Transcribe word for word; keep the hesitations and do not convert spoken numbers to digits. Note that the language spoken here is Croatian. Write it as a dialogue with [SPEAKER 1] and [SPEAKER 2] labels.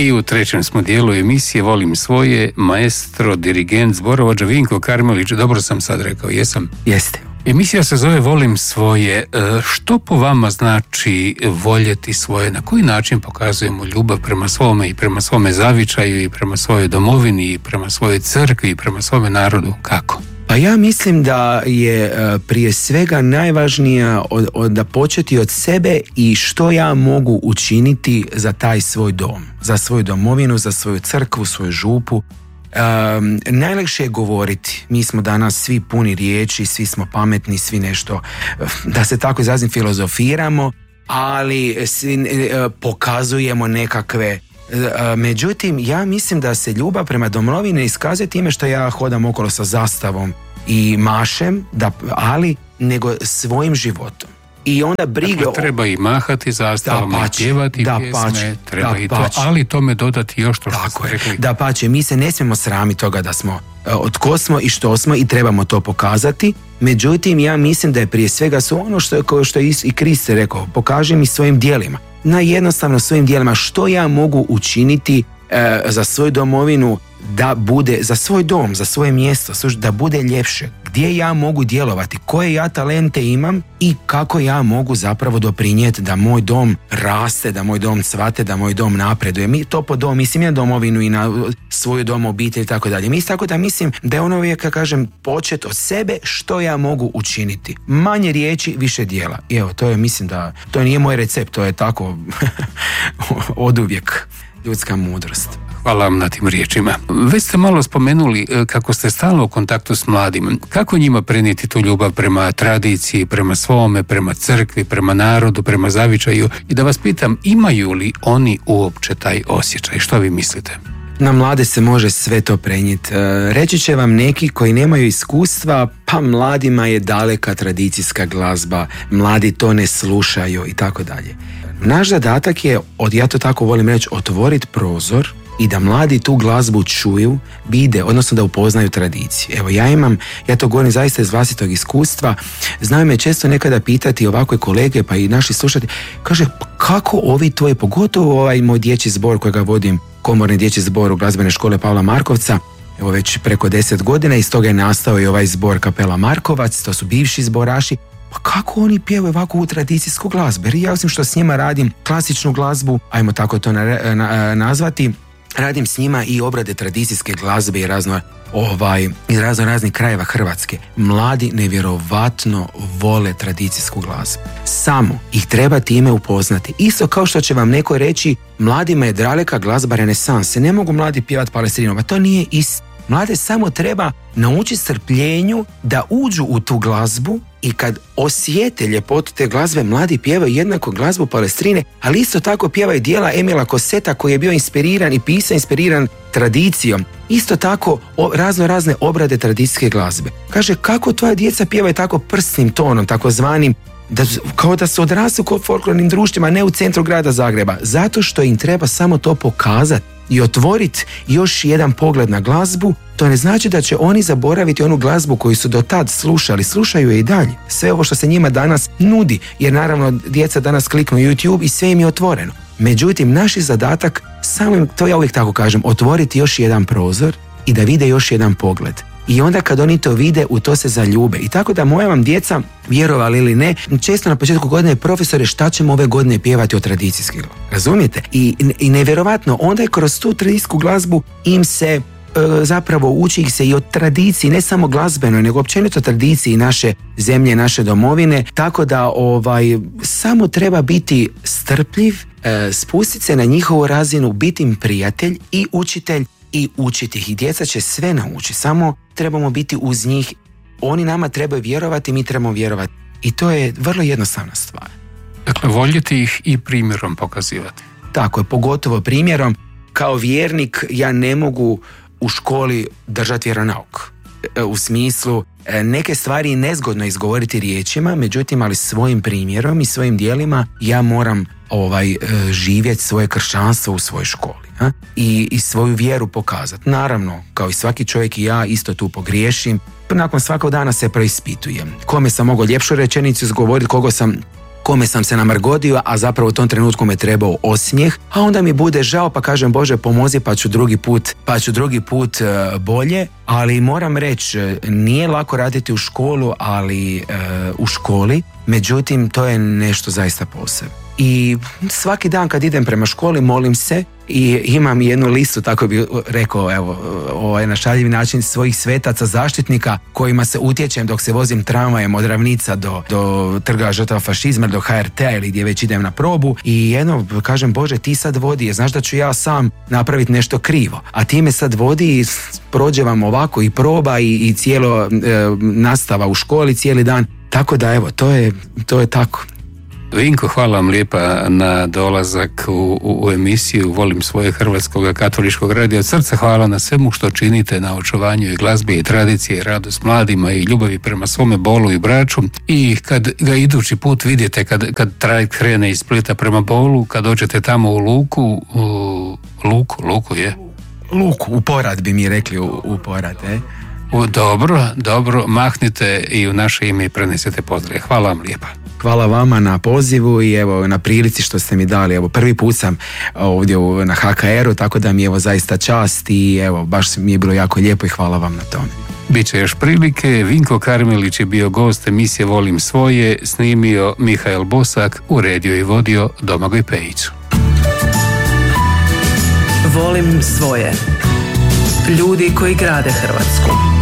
[SPEAKER 1] I u trećem smo dijelu emisije Volim svoje, maestro, dirigent, zborovođa Vinko Karmelić. Dobro sam sad rekao, jesam?
[SPEAKER 2] Jeste.
[SPEAKER 1] Emisija se zove Volim svoje. Što po vama znači voljeti svoje? Na koji način pokazujemo ljubav prema svome i prema svome zavičaju i prema svojoj domovini i prema svojoj crkvi i prema svome narodu? Kako?
[SPEAKER 2] Pa ja mislim da je prije svega najvažnije od, od, da početi od sebe i što ja mogu učiniti za taj svoj dom, za svoju domovinu, za svoju crkvu, svoju župu. Um, najlakše je govoriti. Mi smo danas svi puni riječi, svi smo pametni, svi nešto, da se tako izrazim, filozofiramo, ali svi, uh, pokazujemo nekakve. Uh, međutim, ja mislim da se ljubav prema domovini iskazuje time što ja hodam okolo sa zastavom i mašem, da, ali nego svojim životom. I onda briga...
[SPEAKER 1] Dakle, treba i mahati zastavama, i pjevati
[SPEAKER 2] da,
[SPEAKER 1] pjesme,
[SPEAKER 2] pače,
[SPEAKER 1] treba
[SPEAKER 2] da,
[SPEAKER 1] i to,
[SPEAKER 2] pače.
[SPEAKER 1] ali tome dodati još to što
[SPEAKER 2] tako
[SPEAKER 1] ste
[SPEAKER 2] je.
[SPEAKER 1] rekli.
[SPEAKER 2] Da, pače, mi se ne smijemo sramiti toga da smo, od ko smo i što smo i trebamo to pokazati. Međutim, ja mislim da je prije svega su ono što, što je i Krist rekao, pokaži mi svojim djelima. Na jednostavno svojim djelima što ja mogu učiniti e, za svoju domovinu, da bude, za svoj dom, za svoje mjesto, da bude ljepše, gdje ja mogu djelovati, koje ja talente imam i kako ja mogu zapravo doprinijeti da moj dom raste, da moj dom cvate, da moj dom napreduje. Mi to po dom, mislim na domovinu i na svoju dom, obitelj i tako dalje. Mi tako da mislim da je ono uvijek, kako kažem, počet od sebe što ja mogu učiniti. Manje riječi, više djela. I evo, to je, mislim da, to nije moj recept, to je tako oduvijek ljudska mudrost.
[SPEAKER 1] Hvala vam na tim riječima. Već ste malo spomenuli kako ste stalno u kontaktu s mladim. Kako njima prenijeti tu ljubav prema tradiciji, prema svome, prema crkvi, prema narodu, prema zavičaju? I da vas pitam, imaju li oni uopće taj osjećaj? Što vi mislite?
[SPEAKER 2] Na mlade se može sve to prenijeti. Reći će vam neki koji nemaju iskustva, pa mladima je daleka tradicijska glazba, mladi to ne slušaju i tako dalje. Naš zadatak je, od, ja to tako volim reći, otvoriti prozor i da mladi tu glazbu čuju, vide, odnosno da upoznaju tradiciju. Evo, ja imam, ja to govorim zaista iz vlastitog iskustva, znaju me često nekada pitati ovakve kolege, pa i naši slušati, kaže, kako ovi tvoji, pogotovo ovaj moj dječji zbor kojega vodim, komorni dječji zbor u glazbene škole Pavla Markovca, evo već preko deset godina, iz toga je nastao i ovaj zbor Kapela Markovac, to su bivši zboraši. Pa kako oni pjevaju ovako u tradicijsku glazbu? Jer ja osim što s njima radim klasičnu glazbu, ajmo tako to na, na, nazvati, radim s njima i obrade tradicijske glazbe i razno, ovaj, iz razno raznih krajeva Hrvatske. Mladi nevjerovatno vole tradicijsku glazbu. Samo ih treba time upoznati. Isto kao što će vam neko reći, mladima je daleka glazba renesanse. Ne mogu mladi pjevati palestrinu. Pa to nije isto. Mlade samo treba naučiti strpljenju da uđu u tu glazbu i kad osjete ljepotu te glazbe, mladi pjevaju jednako glazbu palestrine, ali isto tako pjevaju dijela Emila Koseta koji je bio inspiriran i pisao inspiriran tradicijom. Isto tako razno razne obrade tradicijske glazbe. Kaže, kako tvoja djeca pjevaju tako prsnim tonom, takozvanim, da, kao da su odrasli kod folklornim društvima, ne u centru grada Zagreba. Zato što im treba samo to pokazati i otvoriti još jedan pogled na glazbu. To ne znači da će oni zaboraviti onu glazbu koju su do tad slušali, slušaju je i dalje. Sve ovo što se njima danas nudi, jer naravno djeca danas kliknu YouTube i sve im je otvoreno. Međutim, naš je zadatak, samo to ja uvijek tako kažem, otvoriti još jedan prozor i da vide još jedan pogled. I onda kad oni to vide, u to se zaljube. I tako da moja vam djeca, vjerovali ili ne, često na početku godine, profesore, šta ćemo ove godine pjevati o tradicijski glazbi? Razumijete? I, i nevjerovatno, onda je kroz tu tradicijsku glazbu im se e, zapravo uči ih se i o tradiciji, ne samo glazbenoj, nego općenito tradiciji naše zemlje, naše domovine. Tako da ovaj, samo treba biti strpljiv, e, spustiti se na njihovu razinu, biti im prijatelj i učitelj, i učiti ih. I djeca će sve naučiti, samo trebamo biti uz njih. Oni nama trebaju vjerovati, mi trebamo vjerovati. I to je vrlo jednostavna stvar.
[SPEAKER 1] Dakle, voljeti ih i primjerom pokazivati.
[SPEAKER 2] Tako je, pogotovo primjerom. Kao vjernik ja ne mogu u školi držati vjeronauk. U smislu, neke stvari nezgodno izgovoriti riječima, međutim, ali svojim primjerom i svojim djelima ja moram ovaj, živjeti svoje kršćanstvo u svojoj školi. A? I, i svoju vjeru pokazati. Naravno, kao i svaki čovjek i ja isto tu pogriješim. Nakon svakog dana se preispitujem. Kome sam mogao ljepšu rečenicu izgovoriti, koga sam kome sam se namrgodio, a zapravo u tom trenutku me trebao osmijeh, a onda mi bude žao pa kažem Bože pomozi pa ću drugi put, pa ću drugi put uh, bolje, ali moram reći nije lako raditi u školu, ali uh, u školi, međutim to je nešto zaista posebno. I svaki dan kad idem prema školi molim se i imam jednu listu, tako bi rekao, evo, ovaj na šaljivi način svojih svetaca, zaštitnika kojima se utječem dok se vozim tramvajem od Ravnica do, do Trga žrtava fašizma, do ha er te a ili gdje već idem na probu i jedno kažem Bože ti sad vodi, znaš da ću ja sam napraviti nešto krivo, a ti me sad vodi i prođe vam ovako i proba i, i cijelo e, nastava u školi cijeli dan, tako da evo, to je, to je tako.
[SPEAKER 1] Vinko, hvala vam lijepa na dolazak u, u, u emisiju Volim svoje Hrvatskog katoličkog radija. Od srca hvala na svemu što činite na očuvanju i glazbe i tradicije i radu s mladima i ljubavi prema svome Bolu i Braču. I kad ga idući put vidite, kad, kad trajekt krene iz Splita prema Bolu, kad dođete tamo u Luku, u Luku, Luku je?
[SPEAKER 2] Luku, u Porad bi mi rekli, u, u Porad, e?
[SPEAKER 1] U, dobro, dobro, mahnite i u naše ime i prenesete pozdrave. Hvala vam lijepa.
[SPEAKER 2] Hvala vama na pozivu i evo na prilici što ste mi dali. Evo prvi put sam ovdje u, na ha ka er-u, tako da mi je evo zaista čast i evo baš mi je bilo jako lijepo i hvala vam na tome.
[SPEAKER 1] Biće još prilike. Vinko Karmelić je bio gost emisije Volim svoje, snimio Mihael Bosak, uredio i vodio Domagoj Pejić.
[SPEAKER 3] Volim svoje. Ljudi koji grade Hrvatsku.